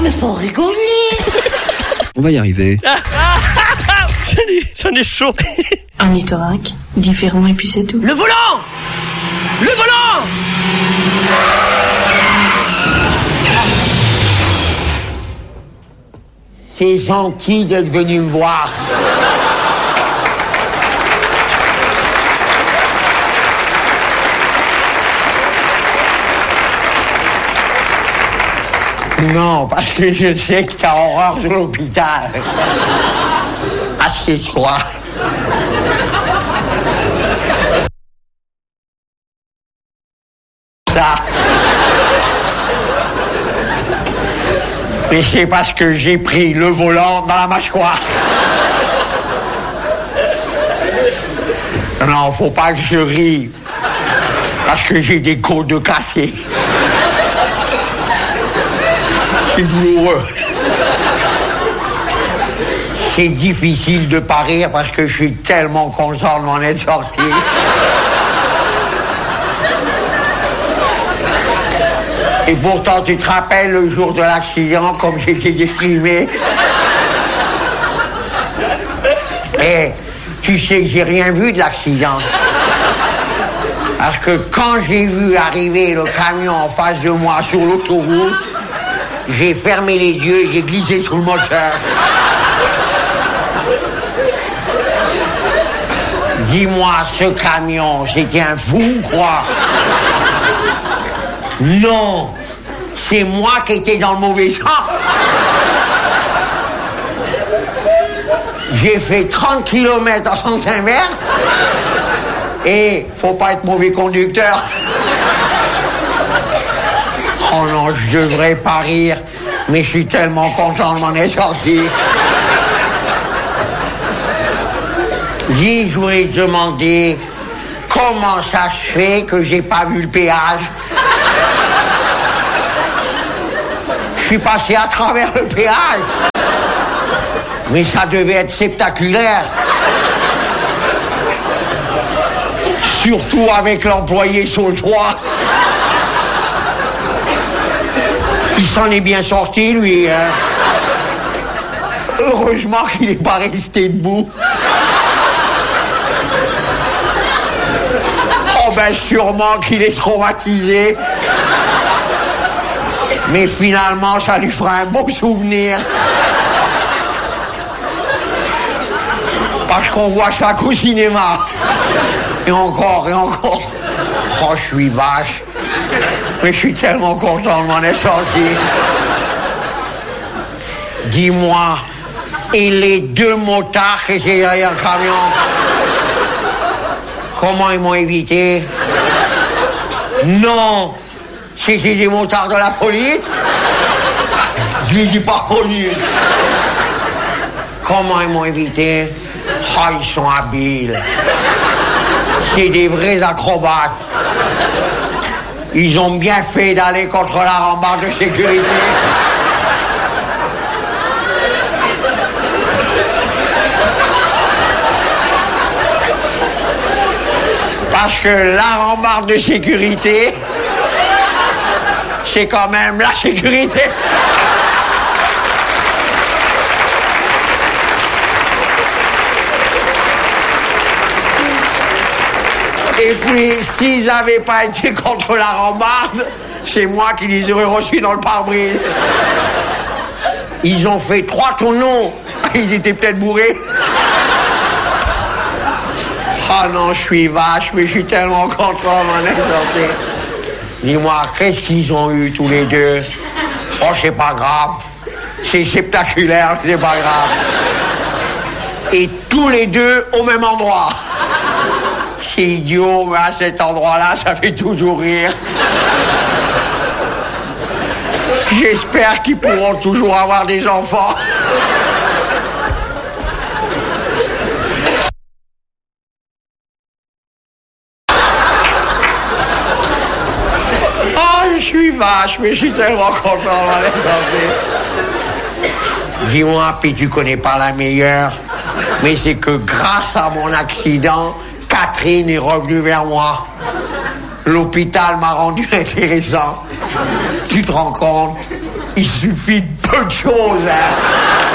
mais faut rigoler. On va y arriver. J'en ai chaud. Un ornithorynque, différent et puis c'est tout. Le volant! Le volant! C'est gentil d'être venu me voir. Non, parce que je sais que t'as horreur de l'hôpital. Assieds-toi. Ça. Mais c'est parce que j'ai pris le volant dans la mâchoire. Non, faut pas que je rie. Parce que j'ai des côtes cassées. C'est douloureux. C'est difficile de pas rire parce que je suis tellement content de m'en être sorti. Et pourtant, tu te rappelles le jour de l'accident, comme j'étais déprimé. Et tu sais que j'ai rien vu de l'accident. Parce que quand j'ai vu arriver le camion en face de moi sur l'autoroute, j'ai fermé les yeux et j'ai glissé sous le moteur. Dis-moi, ce camion, c'était un fou, quoi? Non, c'est moi qui étais dans le mauvais sens. J'ai fait 30 km en sens inverse. Et faut pas être mauvais conducteur. Oh non, je devrais pas rire, mais je suis tellement content de m'en être sorti. Dis, je voulais te demander comment ça se fait que j'ai pas vu le péage. Je suis passé à travers le péage. Mais ça devait être spectaculaire. Surtout avec l'employé sur le toit. Il s'en est bien sorti, lui. Hein. Heureusement qu'il n'est pas resté debout. Oh ben sûrement qu'il est traumatisé. Mais finalement, ça lui fera un beau souvenir. Parce qu'on voit ça qu'au cinéma. Et encore, et encore. Oh, je suis vache. Mais je suis tellement content de m'en être sorti. Dis-moi, et les deux motards qui étaient derrière le camion, comment ils m'ont évité? Non, c'était des motards de la police. Je les ai pas connus. Comment ils m'ont évité? Oh, ils sont habiles. C'est des vrais acrobates. Ils ont bien fait d'aller contre la rambarde de sécurité. Parce que la rambarde de sécurité, c'est quand même la sécurité. Et puis, s'ils n'avaient pas été contre la rambarde, c'est moi qui les aurais reçus dans le pare-brise. Ils ont fait 3 tonneaux. Ils étaient peut-être bourrés. Ah non, je suis vache, mais je suis tellement content de m'en être sorti. Dis-moi, qu'est-ce qu'ils ont eu tous les deux? Oh, c'est pas grave. C'est spectaculaire, c'est pas grave. Et tous les deux au même endroit. C'est idiot, mais à cet endroit-là, ça fait toujours rire. J'espère qu'ils pourront toujours avoir des enfants. Oh, je suis vache, mais je suis tellement content d'en être sorti. Dis-moi, puis tu connais pas la meilleure, mais c'est que grâce à mon accident, Catherine est revenue vers moi. L'hôpital m'a rendu intéressant. Tu te rends compte? Il suffit de peu de choses, hein.